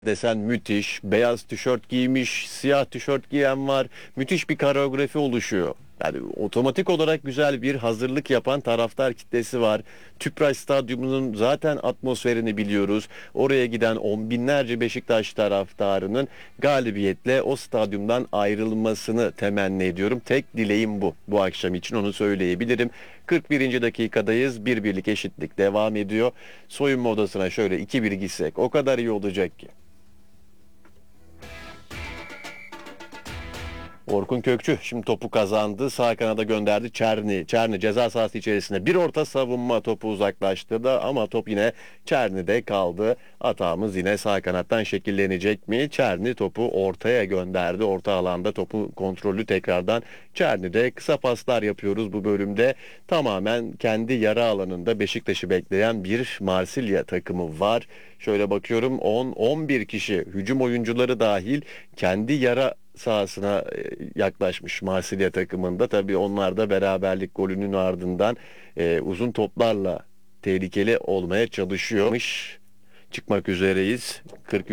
Desen müthiş. Beyaz tişört giymiş, siyah tişört giyen var. Müthiş bir koreografi oluşuyor. Yani otomatik olarak güzel bir hazırlık yapan taraftar kitlesi var. Tüpraş Stadyumu'nun zaten atmosferini biliyoruz. Oraya giden on binlerce Beşiktaş taraftarının galibiyetle o stadyumdan ayrılmasını temenni ediyorum. Tek dileğim bu. Bu akşam için onu söyleyebilirim. 41. dakikadayız. Bir birlik eşitlik devam ediyor. Soyunma odasına şöyle 2-1 gitsek o kadar iyi olacak ki. Orkun Kökçü şimdi topu kazandı. Sağ kanada gönderdi Çerni. Çerni ceza sahası içerisinde bir orta savunma, topu uzaklaştırdı ama top yine Çerni'de kaldı. Hatamız yine sağ kanattan şekillenecek mi? Çerni topu ortaya gönderdi. Orta alanda topu kontrolü tekrardan Çerni'de. Kısa paslar yapıyoruz bu bölümde. Tamamen kendi yara alanında Beşiktaş'ı bekleyen bir Marsilya takımı var. Şöyle bakıyorum, 10-11 kişi, hücum oyuncuları dahil, kendi yara sahasına yaklaşmış Marsilya takımında. Tabii onlar da beraberlik golünün ardından uzun toplarla tehlikeli olmaya çalışıyormuş. Çıkmak üzereyiz.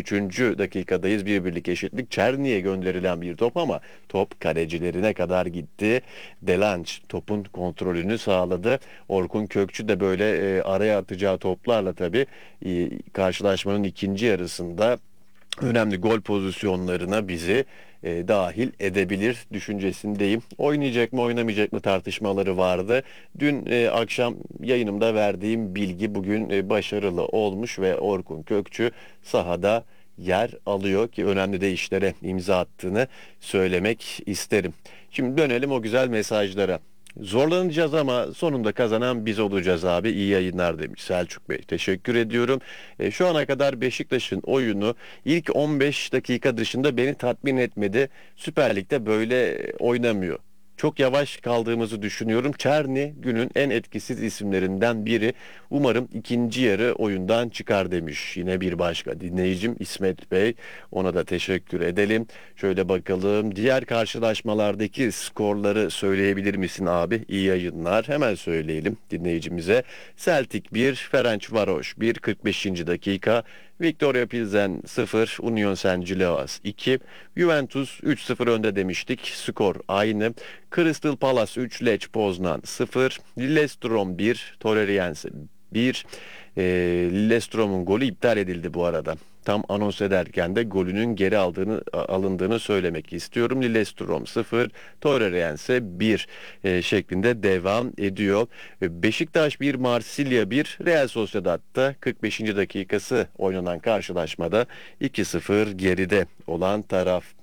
43. dakikadayız. Bir birlik eşitlik. Çerni'ye gönderilen bir top ama top kalecilerine kadar gitti. Delanc topun kontrolünü sağladı. Orkun Kökçü de böyle araya atacağı toplarla tabii karşılaşmanın ikinci yarısında önemli gol pozisyonlarına bizi dahil edebilir düşüncesindeyim. Oynayacak mı oynamayacak mı tartışmaları vardı. Dün akşam yayınımda verdiğim bilgi bugün başarılı olmuş ve Orkun Kökçü sahada yer alıyor ki önemli değişlere imza attığını söylemek isterim. Şimdi dönelim o güzel mesajlara. Zorlanacağız ama sonunda kazanan biz olacağız abi. İyi yayınlar demiş Selçuk Bey. Teşekkür ediyorum. Şu ana kadar Beşiktaş'ın oyunu ilk 15 dakika dışında beni tatmin etmedi. Süper Lig'de böyle oynamıyor. Çok yavaş kaldığımızı düşünüyorum. Çerni günün en etkisiz isimlerinden biri. Umarım ikinci yarı oyundan çıkar demiş. Yine bir başka dinleyicim İsmet Bey. Ona da teşekkür edelim. Şöyle bakalım. Diğer karşılaşmalardaki skorları söyleyebilir misin abi? İyi yayınlar. Hemen söyleyelim dinleyicimize. Celtic 1, Ferencvaros 1, 45. dakika. Victoria Pilsen 0, Union Saint-Gilloise 2, Juventus 3-0 önde demiştik. Skor aynı. Crystal Palace 3, Lech Poznan 0, Lillestrøm 1, Torreriense 1. Lillestrøm'ün golü iptal edildi bu arada. Tam anons ederken de golünün geri alındığını söylemek istiyorum. Lillestrøm 0, Torreriense 1 şeklinde devam ediyor. Beşiktaş 1, Marsilya 1, Real Sociedad'da 45. dakikası oynanan karşılaşmada 2-0 geride olan taraf.